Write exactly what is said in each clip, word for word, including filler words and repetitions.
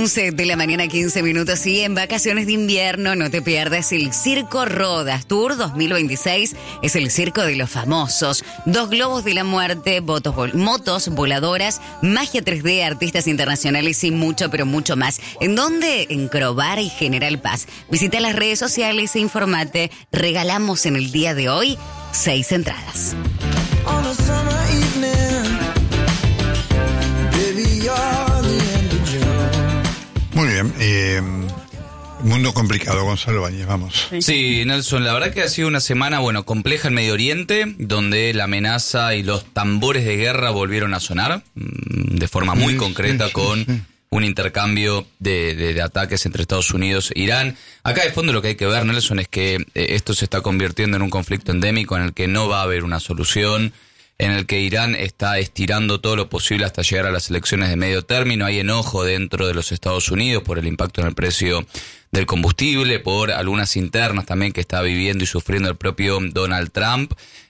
once de la mañana, quince minutos, y en vacaciones de invierno no te pierdas el Circo Rodas Tour dos mil veintiséis. Es el circo de los famosos. Dos globos de la muerte, botos, vol- motos voladoras, magia tres D, artistas internacionales y mucho, pero mucho más. ¿En dónde? En Crobar y General Paz. Visita las redes sociales e informate. Regalamos en el día de hoy seis entradas. Muy bien, eh, mundo complicado, Gonzalo Báñez, vamos. Sí, Nelson, la verdad que ha sido una semana, bueno, compleja en Medio Oriente, donde la amenaza y los tambores de guerra volvieron a sonar de forma muy sí, concreta sí, con sí. un intercambio de, de, de ataques entre Estados Unidos e Irán. Acá de fondo lo que hay que ver, Nelson, es que eh, esto se está convirtiendo en un conflicto endémico en el que no va a haber una solución, en el que Irán está estirando todo lo posible hasta llegar a las elecciones de medio término. Hay enojo dentro de los Estados Unidos por el impacto en el precio del combustible, por algunas internas también que está viviendo y sufriendo el propio Donald Trump.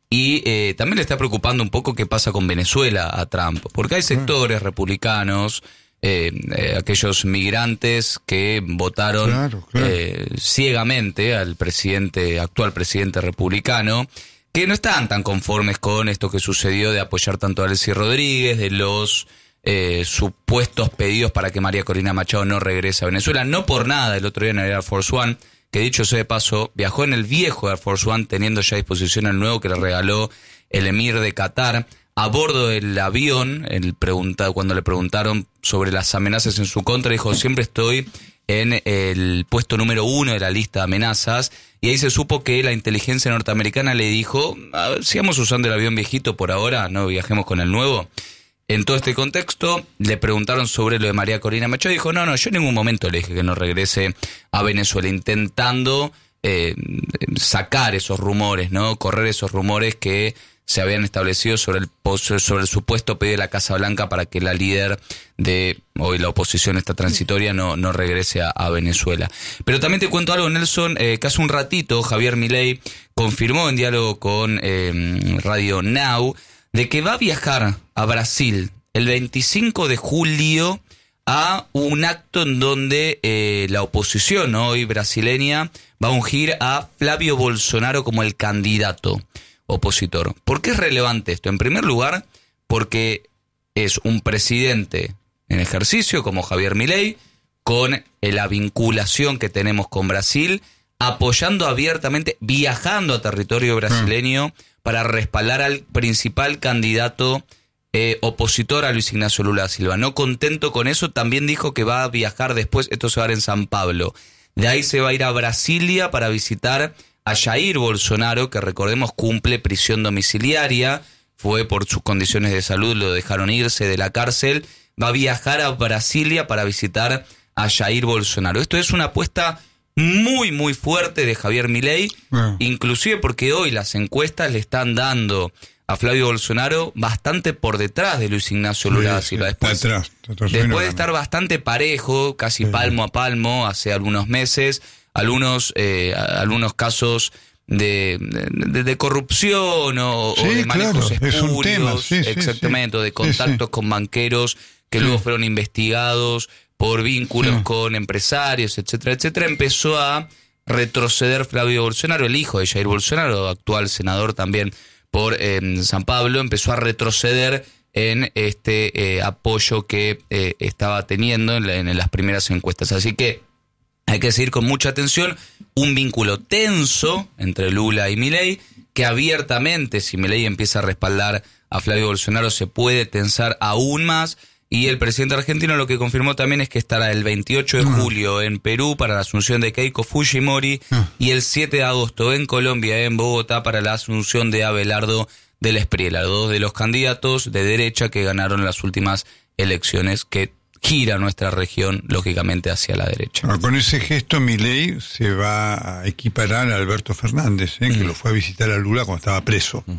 Y eh, también le está preocupando un poco qué pasa con Venezuela a Trump, porque hay sectores republicanos, eh, eh, aquellos migrantes que votaron Claro, claro. Eh, ciegamente al presidente, actual presidente republicano, que no están tan conformes con esto que sucedió de apoyar tanto a Delcy Rodríguez, de los eh, supuestos pedidos para que María Corina Machado no regrese a Venezuela. No por nada, el otro día en el Air Force One, que dicho sea de paso, viajó en el viejo Air Force One, teniendo ya a disposición el nuevo que le regaló el emir de Qatar. A bordo del avión, el pregunta, cuando le preguntaron sobre las amenazas en su contra, dijo: siempre estoy en el puesto número uno de la lista de amenazas. Y ahí se supo que la inteligencia norteamericana le dijo: sigamos usando el avión viejito por ahora, no viajemos con el nuevo. En todo este contexto, le preguntaron sobre lo de María Corina Machado y dijo: no, no, yo en ningún momento le dije que no regrese a Venezuela, intentando eh, sacar esos rumores, ¿no? Correr esos rumores que se habían establecido sobre el sobre el supuesto pedido de la Casa Blanca para que la líder de hoy la oposición esta transitoria no, no regrese a, a Venezuela. Pero también te cuento algo, Nelson, eh, que hace un ratito Javier Milei confirmó en diálogo con eh, Radio Now de que va a viajar a Brasil el veinticinco de julio a un acto en donde eh, la oposición, ¿no?, hoy brasileña, va a ungir a Flavio Bolsonaro como el candidato opositor. ¿Por qué es relevante esto? En primer lugar, porque es un presidente en ejercicio como Javier Milei, con la vinculación que tenemos con Brasil, apoyando abiertamente, viajando a territorio brasileño para respaldar al principal candidato eh, opositor a Luis Ignacio Lula da Silva. No contento con eso, también dijo que va a viajar después, esto se va a dar en San Pablo, de ahí se va a ir a Brasilia para visitar a Jair Bolsonaro, que recordemos cumple prisión domiciliaria, fue por sus condiciones de salud, lo dejaron irse de la cárcel, va a viajar a Brasilia para visitar a Jair Bolsonaro. Esto es una apuesta muy, muy fuerte de Javier Milei, Bueno. inclusive porque hoy las encuestas le están dando a Flavio Bolsonaro bastante por detrás de Luis Ignacio Lula da Sí, Silva. sí, está Después, atrás, está atrás, después no de gana. estar bastante parejo, casi Sí. palmo a palmo, hace algunos meses, algunos eh, algunos casos de, de, de corrupción o, Sí, o de manejos claro, es un espurios, tema, sí, sí, exactamente, sí. o de Sí, contactos sí. con banqueros que Sí. luego fueron investigados por vínculos Sí. con empresarios, etcétera, etcétera. Empezó a retroceder Flavio Bolsonaro, el hijo de Jair Bolsonaro, actual senador también por eh, San Pablo, empezó a retroceder en este eh, apoyo que eh, estaba teniendo en, la, en las primeras encuestas. Así que hay que seguir con mucha atención, un vínculo tenso entre Lula y Milei, que abiertamente, si Milei empieza a respaldar a Flavio Bolsonaro, se puede tensar aún más. Y el presidente argentino lo que confirmó también es que estará el veintiocho de julio en Perú para la asunción de Keiko Fujimori y el siete de agosto en Colombia, en Bogotá, para la asunción de Abelardo del Espriella, dos de los candidatos de derecha que ganaron las últimas elecciones, que gira nuestra región, lógicamente, hacia la derecha. Bueno, con ese gesto Milei se va a equiparar a Alberto Fernández, ¿eh? Mm. que lo fue a visitar a Lula cuando estaba preso. Mm.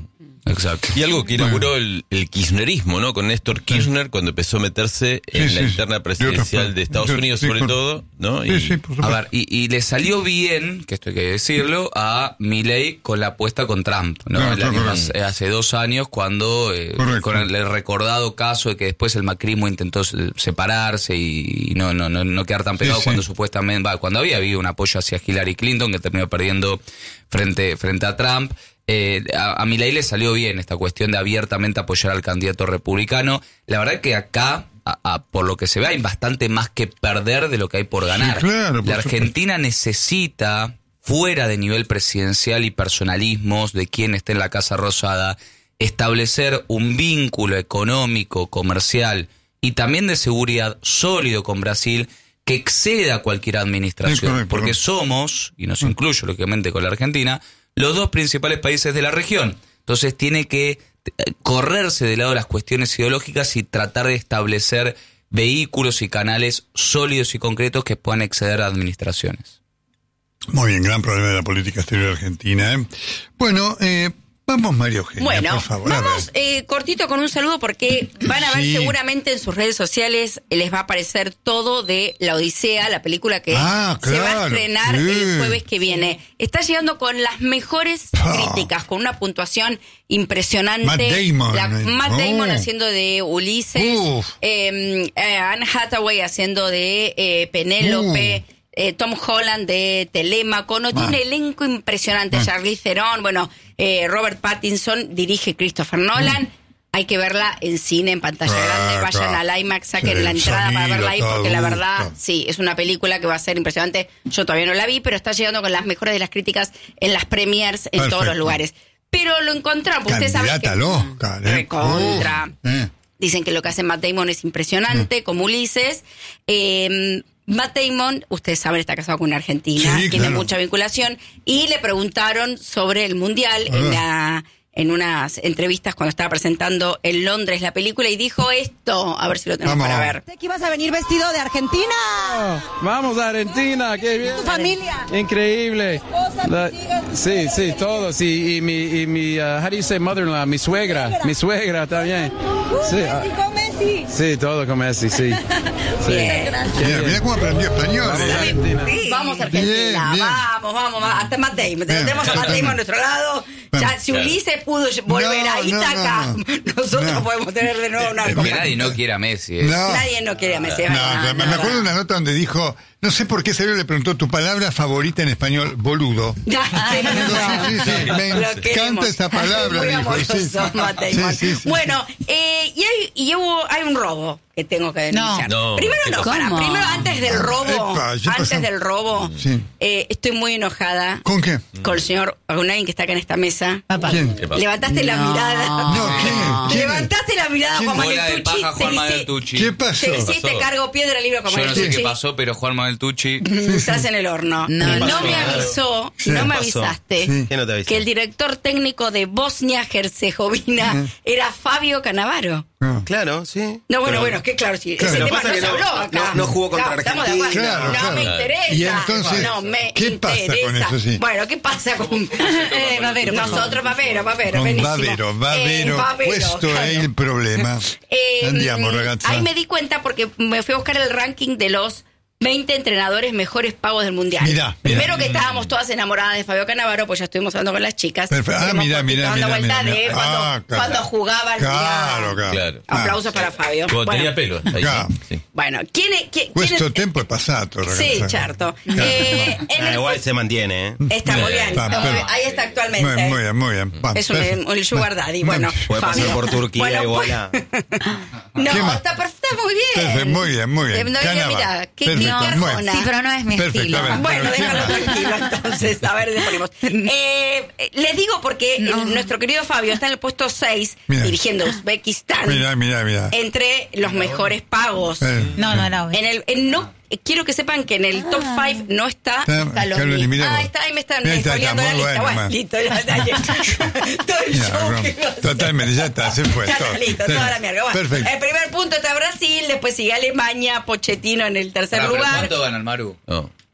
Exacto. Y algo que inauguró el, el kirchnerismo, ¿no? Con Néstor Kirchner, sí. cuando empezó a meterse en sí, la sí, interna sí. presidencial de, de Estados de, Unidos, sí, sobre por, todo, ¿no? Y, sí, sí, por a ver, y, y le salió bien, que esto hay que decirlo, a Milei con la apuesta con Trump, ¿no? No, el año, hace, hace dos años, cuando, eh, con el, el recordado caso de que después el macrismo intentó separarse y, y no, no, no, no quedar tan pegado sí, cuando sí. supuestamente, va, cuando había habido un apoyo hacia Hillary Clinton, que terminó perdiendo frente, frente a Trump. Eh, a, a Milei le salió bien esta cuestión de abiertamente apoyar al candidato republicano. La verdad que acá, a, a, por lo que se ve, hay bastante más que perder de lo que hay por ganar. Sí, claro, por la Argentina supuesto. necesita, fuera de nivel presidencial y personalismos de quien esté en la Casa Rosada, establecer un vínculo económico, comercial y también de seguridad sólido con Brasil que exceda cualquier administración. Sí, correcto. Porque somos, y nos incluyo lógicamente con la Argentina, los dos principales países de la región. Entonces tiene que correrse de lado las cuestiones ideológicas y tratar de establecer vehículos y canales sólidos y concretos que puedan exceder a administraciones. Muy bien, gran problema de la política exterior argentina, ¿eh? Bueno, eh, vamos María Eugenia, bueno, por favor. Vamos eh, cortito con un saludo porque van a ver sí. seguramente en sus redes sociales les va a aparecer todo de La Odisea, la película que ah, claro, se va a estrenar sí. el jueves que viene. Está llegando con las mejores oh. críticas, con una puntuación impresionante. Matt Damon. La, Matt Damon oh. haciendo de Ulises, eh, eh, Anne Hathaway haciendo de eh, Penélope. Uh. Eh, Tom Holland de Telémaco, no, tiene un elenco impresionante, ah. Charlize Theron, bueno, eh, Robert Pattinson, dirige Christopher Nolan, mm. hay que verla en cine, en pantalla ah, grande, vayan claro. al IMAX, saquen sí, la entrada sonido, para verla ahí, porque la verdad, gusto. sí, es una película que va a ser impresionante, yo todavía no la vi, pero está llegando con las mejores de las críticas en las premiers, en Perfecto. todos los lugares. Pero lo encontramos, ustedes saben que... Oscar, ¿eh? Recontra. Uh, eh. Dicen que lo que hace Matt Damon es impresionante, mm. como Ulises, eh... Matt Damon, ustedes saben, está casado con una argentina, sí, tiene claro. mucha vinculación, y le preguntaron sobre el Mundial ah. en, la, en unas entrevistas cuando estaba presentando en Londres la película, y dijo esto, a ver si lo tenemos Vamos. para ver. ¿Que ibas a venir vestido de Argentina? Oh, vamos a Argentina, qué bien. ¿Tu familia? Increíble. ¿Esposa, la, tus hijas? Sí, sí, todos, y, y mi, y mi uh, how do you say mother-in-law, mi suegra, ¿Suegra? mi suegra también. Uh, sí, Messi uh, con Messi. Sí, todo con Messi, sí. sí. Bien. Mira, mira cómo aprendió español. Vamos a Argentina. Sí. Vamos a Argentina, bien, bien. vamos, vamos, vamos, hasta Matt Damon. Tenemos a Matt Damon a nuestro lado. Ya, si Ulises pudo volver no, a Ítaca, no, no, no. nosotros no. podemos tener de nuevo una Es que nadie no quiere a Messi. ¿eh? No. Nadie no quiere a Messi. No, no, me, me acuerdo de una nota donde dijo, no sé por qué Sergio le preguntó tu palabra favorita en español, boludo. sí, sí, sí, sí, me encanta esa palabra. Muy dijo, amoroso, sí, Matt Damon. sí, sí, sí, bueno, eh, y, hay, y hubo, hay un robo que tengo que denunciar. No. Primero no, para, ¿Cómo? primero antes del robo, Epa, ¿qué antes pasó? del robo, Sí. eh, estoy muy enojada. ¿Con qué? Con el señor, con alguien que está acá en esta mesa. Papá. ¿Quién? Levantaste la No. mirada. No, ¿quién? ¿Quién? Levantaste la mirada, ¿Quién? Juan Manuel Bola de Tucci. paja, Juan Manuel Tucci. ¿Qué pasó? Te hiciste pasó? cargo piedra libre Juan Yo Manuel no sé Tucci. qué pasó, pero Juan Manuel Tucci... Estás en el horno. No, no no. me avisó, Sí. no me ¿Qué pasó? avisaste Sí. ¿Qué no te avisó? que el director técnico de Bosnia-Herzegovina Sí. era Fabio Cannavaro. No. Claro, sí. No, bueno, Pero- bueno, que claro, sí, Claro. ese Lo tema pasa no que se no- habló acá. no- no jugó contra Claro, estamos de Argentina. acuerdo. Claro, no claro. me interesa. Y entonces, no me ¿qué pasa con interesa. eso, sí? Bueno, ¿qué pasa con Eh, Babero, por favor. nosotros, Babero, Babero, Con benissimo. Babero, Eh, Babero, Babero, questo claro. è il problema. Eh, Andiamo, ragazza. Ahí me di cuenta porque me fui a buscar el ranking de los veinte entrenadores mejores pagos del Mundial. Mirá, Primero mirá. que estábamos todas enamoradas de Fabio Cannavaro, pues ya estuvimos hablando con las chicas. Perfecto. Ah, Hemos mirá, mirá, dando mirá, vuelta mirá, de mirá. cuando, Ah, claro. cuando jugaba al Claro, Mundial. claro. Aplausos Ah, para Fabio. Cuando Bueno, tenía pelo. Ahí, Claro. sí. bueno, ¿quién es? Quién, quién Questo es- tempo è passato, ragazza. Sí, certo. Claro. Eh, en Ah, el- igual se mantiene, ¿eh? Está muy bien, Va, está muy pero- bien. Ahí está actualmente. Muy, muy bien, muy bien. Va, Es un, perfecto. el sugar daddy. Bueno, Puede pasar Fabio. por Turquía Bueno, igual pues- a- No, ¿Qué más? está, per- está muy bien. Perfecto, muy bien, muy bien. Eh, no, Cannavaro. mira, qué, qué Perfecto, muy arjona. Sí, pero no es mi Perfecto, estilo. a ver. Bueno, Pero déjalo ¿quién más? tranquilo entonces. A ver, le ponemos. Eh, eh, les digo porque No. el- nuestro querido Fabio está en el puesto seis Mira. dirigiendo Uzbekistán Mirá, mirá, mirá. entre los mejores pagos. Eh. No, no, no. En el, en no, eh, quiero que sepan que en el top cinco no está Está Scaloni. Scaloni, mirá Ah, vos. está, ahí me están Ahí está, spoileando está, la muy lista. bueno, Bueno, man. listo, ya está. ya. Todo el Ya, show bueno, que iba a hacer. totalmente, ya está, se fue. Ya todo. está listo, toda la mierda. Bueno, Perfecto. el primer punto está Brasil, después sigue Alemania, Pochettino en el tercer Pará, pero lugar. ¿cuánto gana el Maru? No.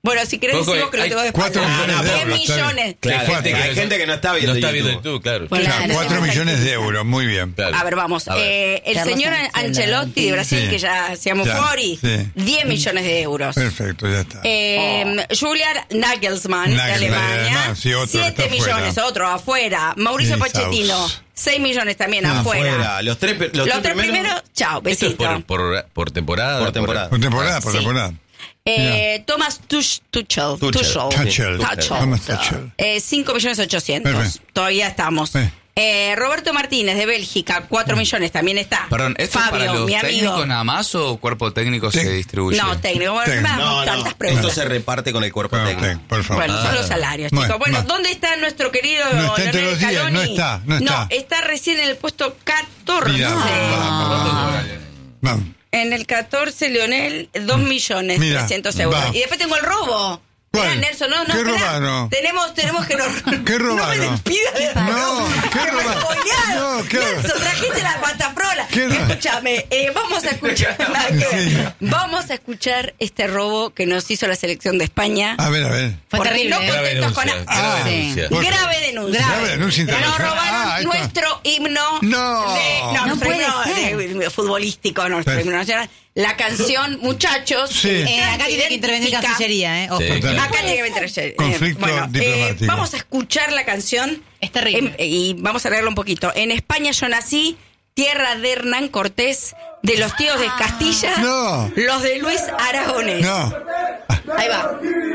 Bueno, si querés Ojo, decimos que lo hay tengo de cuatro espalda. millones de diez euros, está bien. millones. Claro, Hay hay gente gente, que hay gente que no está viendo no está YouTube. viendo YouTube, claro. Bueno, Claro, Claro, cuatro sí. millones de euros, muy bien. Claro. A ver, vamos. A ver. Eh, el Carlos señor Ancelotti. Ancelotti de Brasil, Sí. que ya seamos Ya, fuori, sí. diez millones de euros. Perfecto, ya está. Eh, Julian Nagelsmann, de Nagelsmann, Alemania, alemán, sí, otro que siete está millones, afuera. otro afuera. Mauricio Sí, Pochettino, Saus. seis millones también Ah, afuera. Afuera. Los tres, los Los tres primeros. chao, Esto es besito. por, por, por temporada. Por temporada. Por temporada, por Sí. temporada. Eh, Thomas Tuch- Tuchel. Tuchel. Tuchel. Tuchel. Thomas Tuchel. Eh, cinco millones ochocientos. Perfecto. Todavía estamos. Sí. Eh, Roberto Martínez de Bélgica, cuatro millones, también está. Perdón, ¿esto Fabio, es para los mi amigo. técnicos nada más o cuerpo técnico se Tec- distribuye? No, técnico. Bueno, Técnico. vamos, No, no, tantas esto preguntas. se reparte con el cuerpo Bueno, técnico. sí, por favor. Bueno, son los salarios, Bueno, chicos. Bueno, bueno. ¿dónde está nuestro querido No está entre Leonel los diez, Scaloni? no está, no está. está recién en el puesto catorce. Mira, vamos, vamos. En el catorce, Leonel, dos millones Mira, trescientos euros. va. Y después tengo el robo. ¿Cuál? Mirá, Nelson, no, no, ¿Qué esperá. robaron? Tenemos, tenemos que nos... ¿Qué robaron? No me despidas de No, ¿qué que me robaron? spoilearon. No, ¿qué- Nelson, trajiste la pantafrola. ¿Qué ro- Escúchame, eh, vamos a escuchar... nada que ver. Sí. Vamos a escuchar este robo que nos hizo la selección de España. A ver, a ver. Fue Porque terrible, no ¿eh? Grave contentos con... denuncia. Ah, Grave sí. denuncia. Por- Grave denuncia. Grave denuncia Nos internacional. robaron Ah, ahí está. nuestro himno No. de- no, No nuestro puede himno ser. de- de- futbolístico, nuestro Sí. himno nacional. La canción, muchachos. Sí. Eh, acá tiene que intervenir identifica- Cancillería, ¿eh? Ojo. Sí. Acá tiene que intervenir. eh, Conflicto bueno, eh, diplomático. vamos a escuchar la canción. Es terrible. En- y vamos a leerlo un poquito. En España yo nací, tierra de Hernán Cortés, de los tíos de Castilla, No. los de Luis Aragonés. No. Ahí va.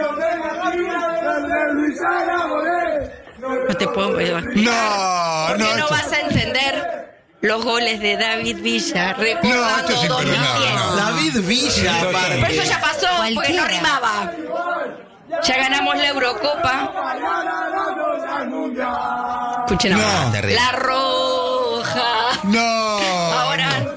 No te puedo ver. No, Porque no. no esto- vas a entender los goles de David Villa. Recordando No, esto es dos mil imperdonable, diez. no. David Villa, Pero aparte. eso ya pasó, porque no Cualquiera. rimaba. Ya ganamos la Eurocopa. Escuchen ahora. No. Terrible. La roja. No. Ahora,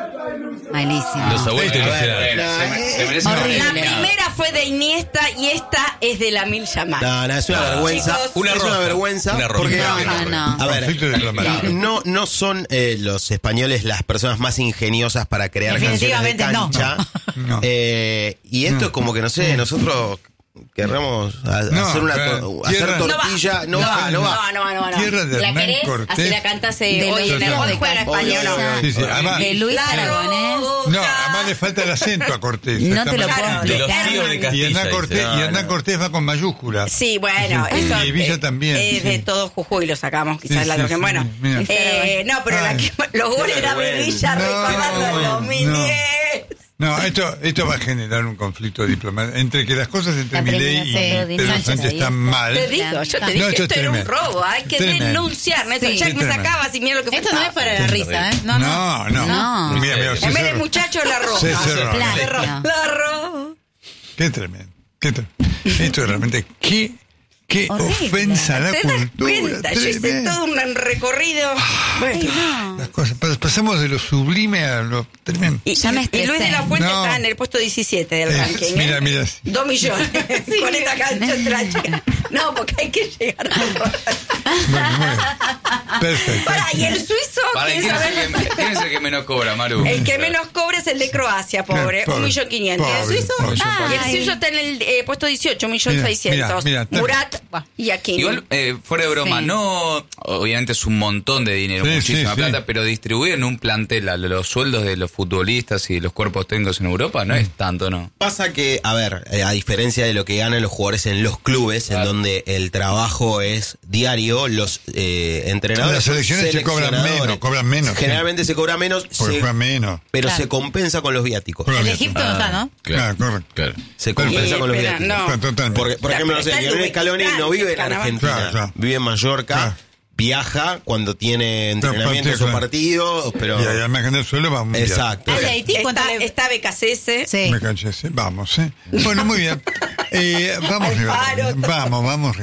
Malísimo. Los ha vuelto a ilusionar. Bueno, se me- se merece una Horrible. la regañada. primera fue de Iniesta y esta es de la Mil Yamal. No, no, es una No, vergüenza. chicos. Una es una roja. vergüenza. Una roja. porque, No, no, no. a ver, Conflicto diplomático. no, no son eh, los españoles las personas más ingeniosas para crear canciones de Definitivamente no. cancha. No. Eh, y esto No. es como que, no sé, nosotros querramos a- No, hacer una claro. to- hacer Tierra- tortilla. No va, no va. No, no, no, no. Tierra de ¿La Hernán querés? Cortés. Así la cantas eh, De hoy los en el tíos hoy de juega en España, ¿o no? Sí, sí. Además, De Luis La Aragonés. roja. no, además le falta el acento a Cortés. No Está te lo mal. puedo Claro, De los explicar. tíos de Y Castilla. Hernán dice. Cortés, No, y Hernán no. Cortés va con mayúsculas. Sí, bueno, Sí, eso y Villa eh, también, es de sí. todo Jujuy lo sacamos, quizás Sí, la sí, traducción. sí, Bueno, mira. eh, no, pero la Ay. que, los goles de David Villa No, recordando el no. dos mil diez. No, esto, esto va a generar un conflicto diplomático. Entre que las cosas entre La Milei primera y foto de Pedro Sánchez Sánchez ahí. están mal. Te digo, yo te No, dije esto que es esto era un tremendo. robo, hay que Tremendo. denunciar, Néstor. Sí. Ya Sí, me tremendo. sacabas y mira lo que Esto no es faltaba. para la risa, ¿eh? No, no. No, no. No. Mira, mira, En vez de César- muchacho, la roja. César Rojas. Plagio. La roja. Qué tremendo. Qué tre- Esto es realmente, qué, qué Horrible. ofensa a la ¿Te das cultura. cuenta? Yo hice tremendo. todo un recorrido. Bueno. Las cosas, pas- pasamos de lo sublime a lo tremendo. Y, Ya me y Luis de la Fuente No. está en el puesto diecisiete del Eh, ranking. ¿eh? mira, mira. Dos millones. Con esta canción tracha. No, porque hay que llegar a Bueno, muy bien. Perfecto. Pará, ¿y el suizo? Para, ¿Quién ¿quién, es sabe? el que, quién es el que menos cobra, Maru? El que menos cobra es el de Croacia, pobre. Pobre, Un millón quinientos. ¿Y el pobre, suizo? pobre, Ah, y el pobre. suizo está en el eh, puesto dieciocho, un millón Mira, seiscientos. mira, mira. Murat y Aquino. Igual, eh, fuera de broma, Sí. no, obviamente es un montón de dinero, Sí, muchísima sí, plata, sí. pero distribuir en un plantel a los sueldos de los futbolistas y de los cuerpos técnicos en Europa no es tanto, ¿no? Pasa que, a ver, eh, a diferencia de lo que ganan los jugadores en los clubes, Claro. en donde el trabajo es diario, los eh, entrenadores. Las selecciones se cobran seleccionadores. menos, cobran menos, Generalmente se cobra menos, Porque se- juega menos. pero Claro. se compensa con los viáticos. Juega El de menos. Egipto no está, ¿no? Claro, correcto. Claro. Se compensa Eh, con los espera, viáticos. no. Claro, totalmente. Porque, por ejemplo, no sé, Está Lionel Scaloni Uzbekistán, no vive en Carnaval. Argentina, Claro, claro. vive en Mallorca, Claro. viaja cuando tiene entrenamientos partido, o partidos, pero... Y ahí al margen del suelo va un mundial. Exacto. Ah, de Haití, Está, cuéntale. está B K C S. Sí. Me canché, sí. Vamos, ¿eh? Bueno, muy bien. Eh, vamos, Alfaro, Ricardo. todo. Vamos, vamos.